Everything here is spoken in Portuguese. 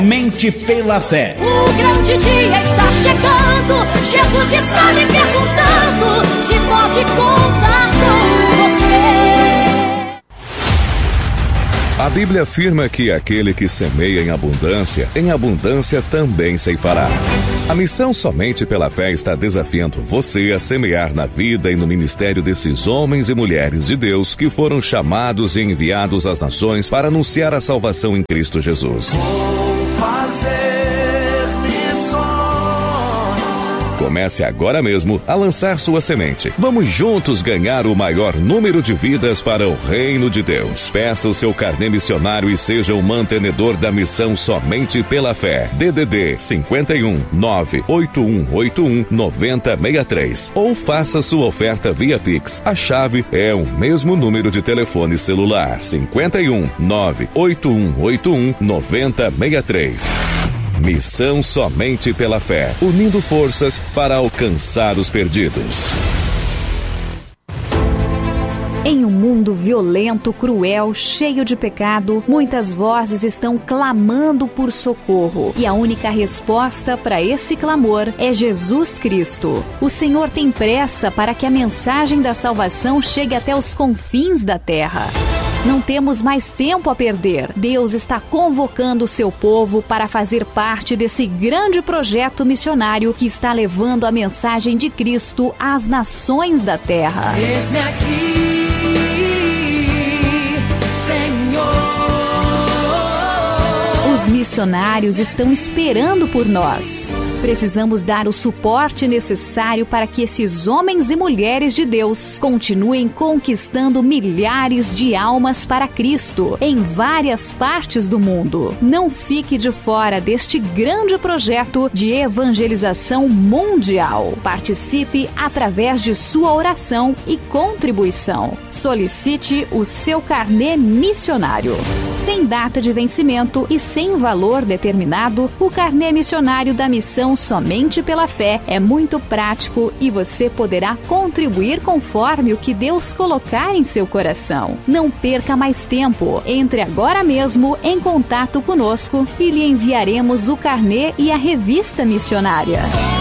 Mente pela fé. O grande dia está chegando. Jesus está lhe perguntando se pode contar com você. A Bíblia afirma que aquele que semeia em abundância também ceifará. A missão Somente pela Fé está desafiando você a semear na vida e no ministério desses homens e mulheres de Deus que foram chamados e enviados às nações para anunciar a salvação em Cristo Jesus. Comece agora mesmo a lançar sua semente. Vamos juntos ganhar o maior número de vidas para o reino de Deus. Peça o seu carnê missionário e seja o mantenedor da missão Somente pela Fé. DDD 51 98181 9063. Ou faça sua oferta via Pix. A chave é o mesmo número de telefone celular: 51 98181 9063. Missão Somente pela Fé, unindo forças para alcançar os perdidos. Em um mundo violento, cruel, cheio de pecado, muitas vozes estão clamando por socorro. E a única resposta para esse clamor é Jesus Cristo. O Senhor tem pressa para que a mensagem da salvação chegue até os confins da terra. Não temos mais tempo a perder. Deus está convocando o seu povo para fazer parte desse grande projeto missionário que está levando a mensagem de Cristo às nações da terra. Eis-me aqui. Os missionários estão esperando por nós. Precisamos dar o suporte necessário para que esses homens e mulheres de Deus continuem conquistando milhares de almas para Cristo em várias partes do mundo. Não fique de fora deste grande projeto de evangelização mundial. Participe através de sua oração e contribuição. Solicite o seu carnê missionário. Sem data de vencimento e sem valor determinado, o carnê missionário da missão Somente pela Fé é muito prático e você poderá contribuir conforme o que Deus colocar em seu coração. Não perca mais tempo. Entre agora mesmo em contato conosco e lhe enviaremos o carnê e a revista missionária.